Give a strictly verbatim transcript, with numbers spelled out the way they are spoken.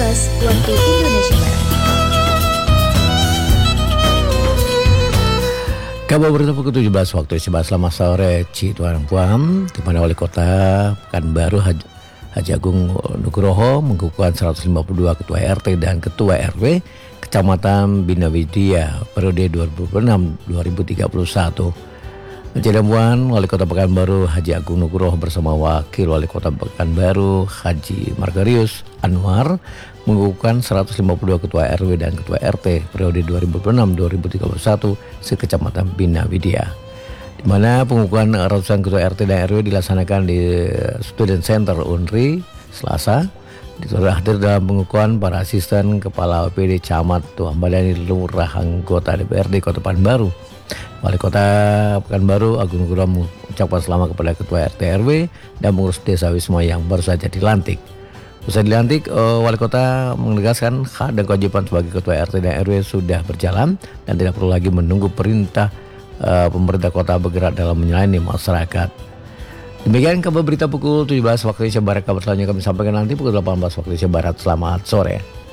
belas waktu Indonesia Barat. Kabar berita pukul tujuh belas waktu Indonesia Barat. Selamat sore Ci Tuan Puan, di mana Wali Kota Pekanbaru Haji, Haji Agung Nugroho mengukuhkan seratus lima puluh dua ketua R T dan ketua R W Kecamatan Bina Widya periode dua ribu enam sampai dua ribu tiga puluh satu. Puan, Wali Kota Pekanbaru Haji Agung Nugroho bersama Wakil Wali Kota Pekanbaru Haji Margarius Anwar mengukuhkan seratus lima puluh dua ketua R W dan ketua R T periode dua ribu enam sampai dua ribu tiga puluh satu sekecamatan Bina Widya, di mana pengukuhan ratusan ketua R T dan R W dilaksanakan di Student Center U N R I Selasa. Diturut hadir dalam pengukuhan para asisten kepala O P D camat, Tuan Badani, lurah, anggota D P R D Kota Pekanbaru. Wali Kota Pekanbaru Agung Nugroho mengucapkan selamat kepada ketua R T R W dan pengurus desa Wisma yang baru saja dilantik. Usai dilantik, uh, Wali Kota menegaskan hak dan kewajiban sebagai ketua R T dan R W sudah berjalan dan tidak perlu lagi menunggu perintah uh, pemerintah kota bergerak dalam melayani masyarakat. Demikian kabar berita pukul tujuh belas waktu Indonesia Barat. Kabar selanjutnya kami sampaikan nanti pukul delapan belas waktu Indonesia Barat. Selamat sore.